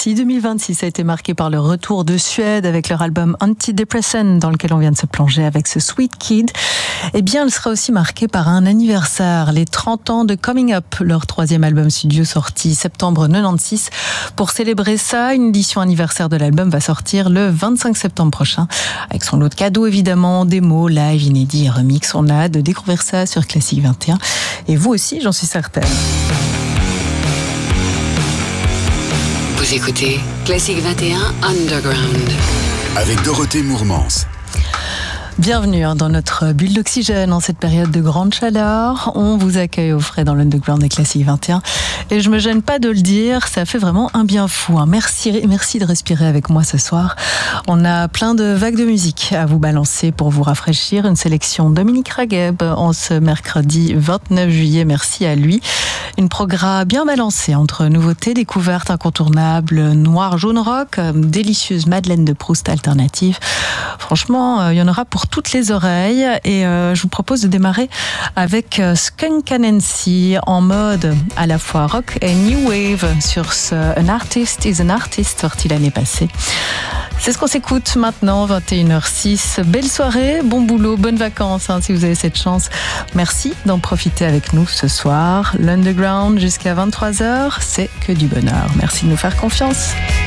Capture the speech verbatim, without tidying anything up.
Si deux mille vingt-six a été marqué par le retour de Suède avec leur album Antidepressant dans lequel on vient de se plonger avec ce Sweet Kid, eh bien, elle sera aussi marquée par un anniversaire, les trente ans de Coming Up, leur troisième album studio sorti septembre quatre-vingt-seize. Pour célébrer ça, une édition anniversaire de l'album va sortir le vingt-cinq septembre prochain, avec son lot de cadeaux évidemment, démos, live, inédits et remix. On a hâte de découvrir ça sur Classique vingt et un, et vous aussi, j'en suis certaine. Vous écoutez Classique vingt et un Underground avec Dorothée Mourmans. Bienvenue dans notre bulle d'oxygène en cette période de grande chaleur. On vous accueille au frais dans l'Underground des Classiques vingt et un. Et je me gêne pas de le dire, ça fait vraiment un bien fou. Merci, merci de respirer avec moi ce soir. On a plein de vagues de musique à vous balancer pour vous rafraîchir. Une sélection Dominique Ragheb en ce mercredi vingt-neuf juillet. Merci à lui. Une programme bien balancée entre nouveautés, découvertes incontournables, noir, jaune rock, délicieuse Madeleine de Proust alternative. Franchement, il y en aura pour toutes les oreilles et euh, je vous propose de démarrer avec euh, Skunk Anansie en mode à la fois rock et new wave sur ce An Artist is an Artist sorti l'année passée. C'est ce qu'on s'écoute maintenant, vingt et une heures six. Belle soirée, bon boulot, bonnes vacances hein, si vous avez cette chance. Merci d'en profiter avec nous ce soir. L'Underground jusqu'à vingt-trois heures, c'est que du bonheur. Merci de nous faire confiance.